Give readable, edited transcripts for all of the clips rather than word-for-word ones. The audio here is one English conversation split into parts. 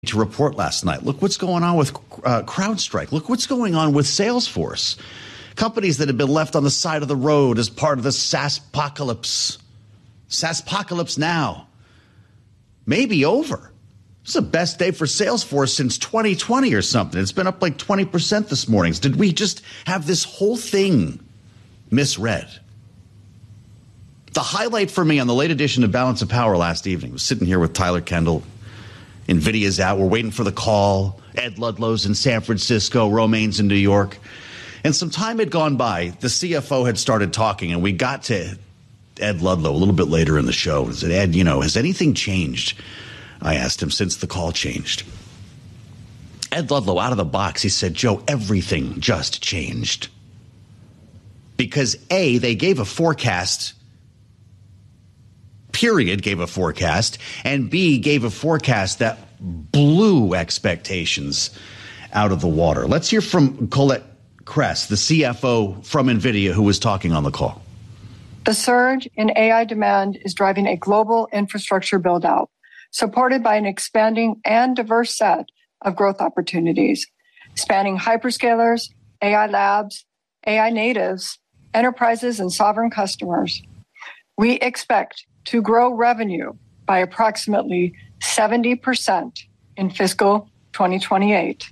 to report last night. Look what's going on with CrowdStrike. Look what's going on with Salesforce. Companies that have been left on the side of the road as part of the SaaSpocalypse. SaaSpocalypse now may be over. It's the best day for Salesforce since 2020 or something. It's been up like 20% this morning. Did we just have this whole thing misread? The highlight for me on the late edition of Balance of Power last evening was sitting here with Tyler Kendall. NVIDIA's out. We're waiting for the call. Ed Ludlow's in San Francisco. Romaine's in New York. And some time had gone by. The CFO had started talking, and we got to Ed Ludlow a little bit later in the show. I said, Ed, has anything changed? I asked him since the call changed. Ed Ludlow, out of the box, he said, Joe, everything just changed. Because A, they gave a forecast, gave a forecast, and B, gave a forecast that blew expectations out of the water. Let's hear from Colette Kress, the CFO from NVIDIA, who was talking on the call. The surge in AI demand is driving a global infrastructure build-out, supported by an expanding and diverse set of growth opportunities, spanning hyperscalers, AI labs, AI natives, enterprises, and sovereign customers. We expect to grow revenue by approximately 70% in fiscal 2028.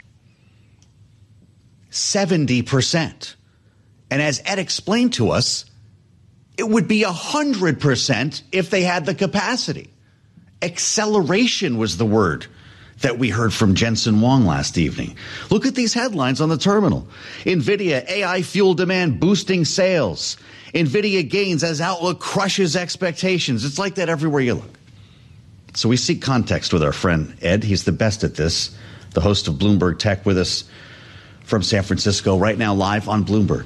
70%. And as Ed explained to us, it would be 100% if they had the capacity. Acceleration was the word that we heard from Jensen Huang last evening. Look at these headlines on the terminal. NVIDIA, AI fuel demand boosting sales. NVIDIA gains as outlook crushes expectations. It's like that everywhere you look. So we seek context with our friend Ed. He's the best at this. The host of Bloomberg Tech with us from San Francisco right now live on Bloomberg.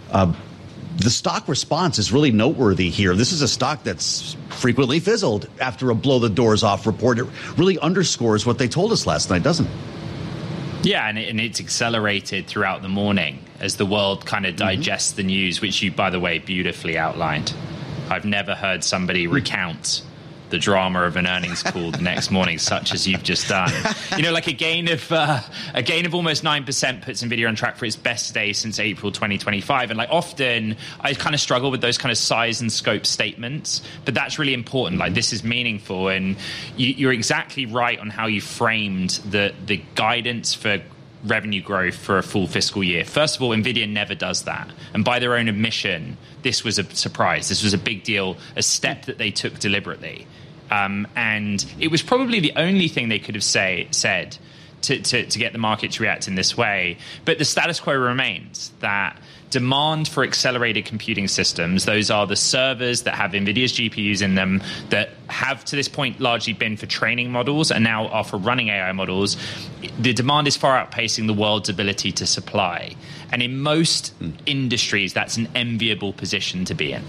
The stock response is really noteworthy here. This is a stock that's frequently fizzled after a blow the doors off report. It really underscores what they told us last night, doesn't it? Yeah, and it's accelerated throughout the morning as the world kind of digests the news, which you, by the way, beautifully outlined. I've never heard somebody recount the drama of an earnings call the next morning, such as you've just done. Like a gain of almost 9% puts NVIDIA on track for its best day since April 2025. And often I kind of struggle with those kind of size and scope statements, but that's really important. This is meaningful, and you're exactly right on how you framed the guidance for revenue growth for a full fiscal year. First of all, NVIDIA never does that. And by their own admission, this was a surprise. This was a big deal, a step that they took deliberately. And it was probably the only thing they could have said to get the market to react in this way. But the status quo remains that demand for accelerated computing systems, those are the servers that have NVIDIA's GPUs in them that have to this point largely been for training models and now are for running AI models, the demand is far outpacing the world's ability to supply. And in most industries, that's an enviable position to be in.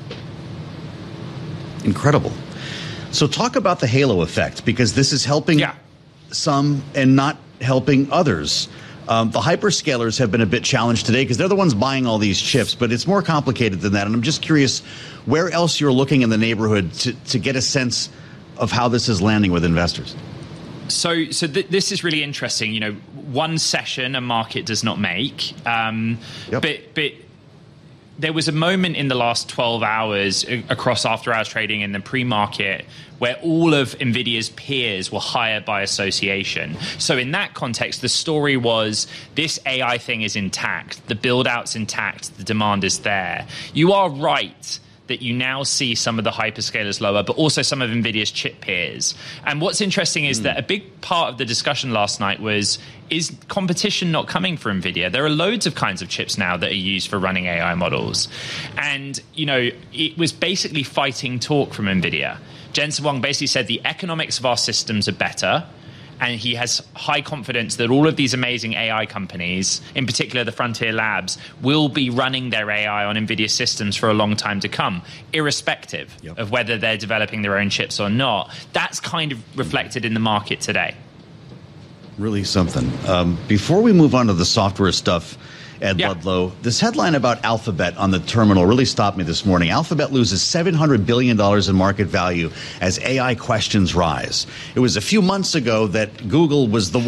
Incredible. So talk about the halo effect, because this is helping some and not helping others. The hyperscalers have been a bit challenged today because they're the ones buying all these chips, but it's more complicated than that. And I'm just curious where else you're looking in the neighborhood to get a sense of how this is landing with investors. So this is really interesting. One session a market does not make, but there was a moment in the last 12 hours across after-hours trading in the pre-market where all of NVIDIA's peers were higher by association. So in that context, the story was this AI thing is intact, the build-out's intact, the demand is there. You are right that you now see some of the hyperscalers lower, but also some of NVIDIA's chip peers. And what's interesting is that a big part of the discussion last night was, is competition not coming for NVIDIA? There are loads of kinds of chips now that are used for running AI models. And, it was basically fighting talk from NVIDIA. Jensen Huang basically said the economics of our systems are better, and he has high confidence that all of these amazing AI companies, in particular the frontier labs, will be running their AI on NVIDIA systems for a long time to come, irrespective of whether they're developing their own chips or not. That's kind of reflected in the market today. Really something. Before we move on to the software stuff, Ed Ludlow, this headline about Alphabet on the terminal really stopped me this morning. Alphabet loses $700 billion in market value as AI questions rise. It was a few months ago that Google was the